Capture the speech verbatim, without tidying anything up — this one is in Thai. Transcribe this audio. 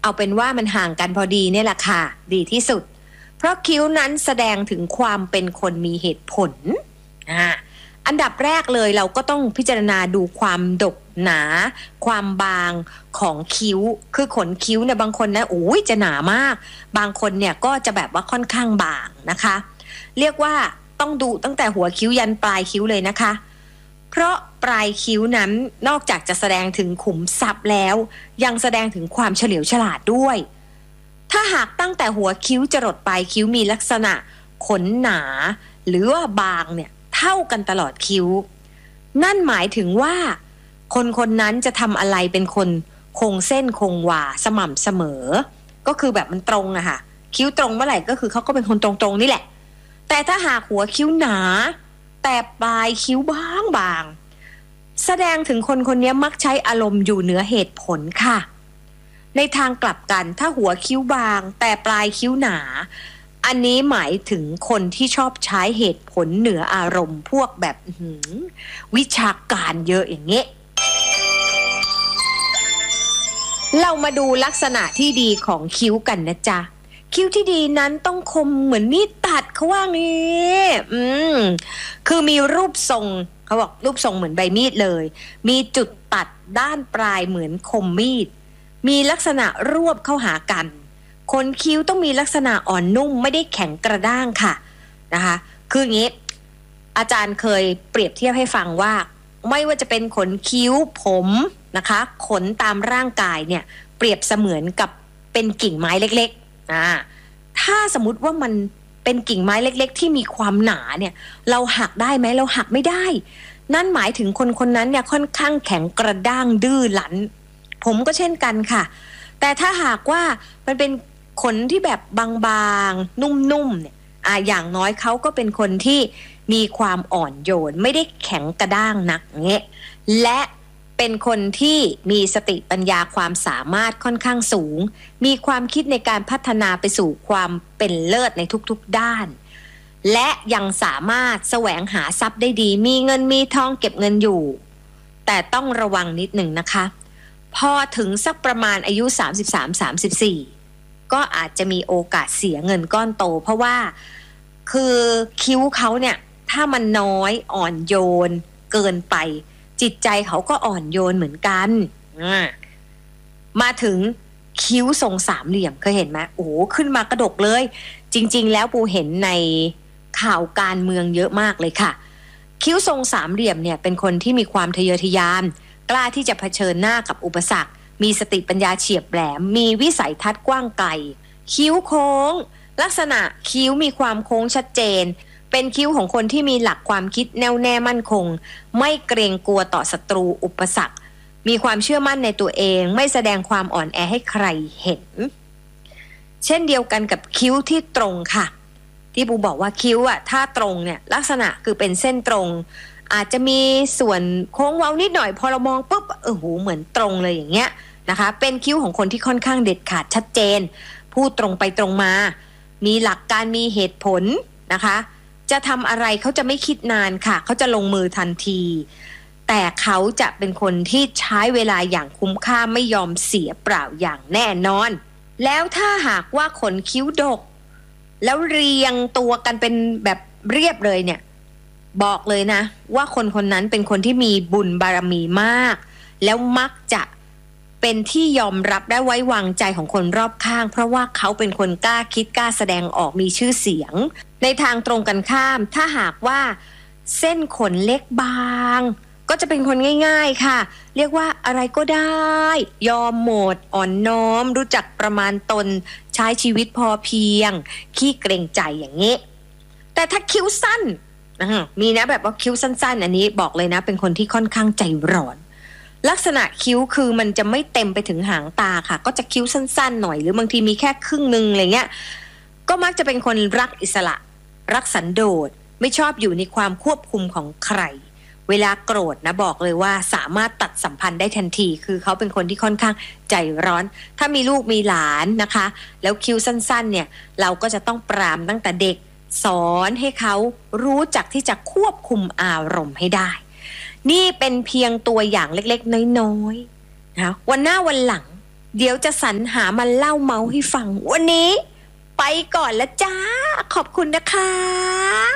เอาเป็นว่ามันห่างกันพอดีเนี่ยแหละค่ะดีที่สุดเพราะคิ้วนั้นแสดงถึงความเป็นคนมีเหตุผลอ่าอันดับแรกเลยเราก็ต้องพิจารณาดูความดกหนาความบางของคิ้วคือขนคิ้วเนี่ยบางคนนะโอ้ยจะหนามากบางคนเนี่ยก็จะแบบว่าค่อนข้างบางนะคะเรียกว่าต้องดูตั้งแต่หัวคิ้วยันปลายคิ้วเลยนะคะเพราะปลายคิ้วนั้นนอกจากจะแสดงถึงขุมทรัพย์แล้วยังแสดงถึงความเฉลียวฉลาดด้วยถ้าหากตั้งแต่หัวคิ้วจรดปลายคิ้วมีลักษณะขนหนาหรือว่าบางเนี่ยเท่ากันตลอดคิ้วนั่นหมายถึงว่าคนคนนั้นจะทำอะไรเป็นคนคงเส้นคงวาสม่ำเสมอก็คือแบบมันตรงอะค่ะคิ้วตรงเมื่อไหร่ก็คือเขาก็เป็นคนตรงๆนี่แหละแต่ถ้าหากหัวคิ้วหนาแต่ปลายคิ้วบางบางแสดงถึงคนคนนี้มักใช้อารมณ์อยู่เหนือเหตุผลค่ะในทางกลับกันถ้าหัวคิ้วบางแต่ปลายคิ้วหนาอันนี้หมายถึงคนที่ชอบใช้เหตุผลเหนืออารมณ์พวกแบบวิชาการเยอะอย่างเงี้ยเรามาดูลักษณะที่ดีของคิ้วกันนะจ๊ะคิ้วที่ดีนั้นต้องคมเหมือนมีดตัดเขาว่างี้อืมคือมีรูปทรงเขาบอกรูปทรงเหมือนใบมีดเลยมีจุดตัดด้านปลายเหมือนคมมีดมีลักษณะรวบเข้าหากันขนคิ้วต้องมีลักษณะอ่อนนุ่มไม่ได้แข็งกระด้างค่ะนะคะคืออย่างนี้อาจารย์เคยเปรียบเทียบให้ฟังว่าไม่ว่าจะเป็นขนคิ้วผมนะคะขนตามร่างกายเนี่ยเปรียบเสมือนกับเป็นกิ่งไม้เล็กๆอ่าถ้าสมมติว่ามันเป็นกิ่งไม้เล็กๆที่มีความหนาเนี่ยเราหักได้ไหมเราหักไม่ได้นั่นหมายถึงคนคนนั้นเนี่ยค่อนข้างแข็งกระด้างดื้อรั้นผมก็เช่นกันค่ะแต่ถ้าหากว่ามันเป็นขนที่แบบบางๆนุ่มๆเนี่ยอ่าอย่างน้อยเขาก็เป็นคนที่มีความอ่อนโยนไม่ได้แข็งกระด้างนักเงี้ยและเป็นคนที่มีสติปัญญาความสามารถค่อนข้างสูงมีความคิดในการพัฒนาไปสู่ความเป็นเลิศในทุกๆด้านและยังสามารถแสวงหาทรัพย์ได้ดีมีเงินมีทองเก็บเงินอยู่แต่ต้องระวังนิดหนึ่งนะคะพอถึงสักประมาณอายุ สามสิบสาม สามสิบสี่ ก็อาจจะมีโอกาสเสียเงินก้อนโตเพราะว่าคือคิ้วเขาเนี่ยถ้ามันน้อยอ่อนโยนเกินไปจิตใจเขาก็อ่อนโยนเหมือนกันมาถึงคิ้วทรงสามเหลี่ยมเคยเห็นไหมโอ้โหขึ้นมากระดกเลยจริงๆแล้วปูเห็นในข่าวการเมืองเยอะมากเลยค่ะคิ้วทรงสามเหลี่ยมเนี่ยเป็นคนที่มีความทะเยอทะยานกล้าที่จะเผชิญหน้ากับอุปสรรคมีสติปัญญาเฉียบแหลมมีวิสัยทัศน์กว้างไกลคิ้วโค้งลักษณะคิ้วมีความโค้งชัดเจนเป็นคิ้วของคนที่มีหลักความคิดแน่วแน่มั่นคงไม่เกรงกลัวต่อศัตรูอุปสรรคมีความเชื่อมั่นในตัวเองไม่แสดงความอ่อนแอให้ใครเห็นเช่นเดียวกันกับคิ้วที่ตรงค่ะที่ปูบอกว่าคิ้วอะถ้าตรงเนี่ยลักษณะคือเป็นเส้นตรงอาจจะมีส่วนโค้งเว้านิดหน่อยพอเรามองปุ๊บเออโหเหมือนตรงเลยอย่างเงี้ยนะคะเป็นคิ้วของคนที่ค่อนข้างเด็ดขาดชัดเจนพูดตรงไปตรงมามีหลักการมีเหตุผลนะคะจะทำอะไรเขาจะไม่คิดนานค่ะเขาจะลงมือทันทีแต่เขาจะเป็นคนที่ใช้เวลาอย่างคุ้มค่าไม่ยอมเสียเปล่าอย่างแน่นอนแล้วถ้าหากว่าขนคิ้วดกแล้วเรียงตัวกันเป็นแบบเรียบเลยเนี่ยบอกเลยนะว่าคนคนนั้นเป็นคนที่มีบุญบารมีมากแล้วมักจะเป็นที่ยอมรับและไว้วางใจของคนรอบข้างเพราะว่าเขาเป็นคนกล้าคิดกล้าแสดงออกมีชื่อเสียงในทางตรงกันข้ามถ้าหากว่าเส้นขนเล็กบางก็จะเป็นคนง่ายๆค่ะเรียกว่าอะไรก็ได้ยอมหมดอ่อนน้อมรู้จักประมาณตนใช้ชีวิตพอเพียงขี้เกรงใจอย่างนี้แต่ถ้าคิ้วสั้นมีนะแบบว่าคิ้วสั้นๆอันนี้บอกเลยนะเป็นคนที่ค่อนข้างใจร้อนลักษณะคิ้วคือมันจะไม่เต็มไปถึงหางตาค่ะก็จะคิ้วสั้นๆหน่อยหรือบางทีมีแค่ครึ่งนึงอะไรเงี้ยก็มักจะเป็นคนรักอิสระรักสันโดษไม่ชอบอยู่ในความควบคุมของใครเวลาโกรธนะบอกเลยว่าสามารถตัดสัมพันธ์ได้ทันทีคือเขาเป็นคนที่ค่อนข้างใจร้อนถ้ามีลูกมีหลานนะคะแล้วคิ้วสั้นๆเนี่ยเราก็จะต้องปรามตั้งแต่เด็กสอนให้เขารู้จักที่จะควบคุมอารมณ์ให้ได้นี่เป็นเพียงตัวอย่างเล็กๆน้อยๆนะวันหน้าวันหลังเดี๋ยวจะสรรหามาเล่าเมาให้ฟังวันนี้ไปก่อนแล้วจ้าขอบคุณนะคะ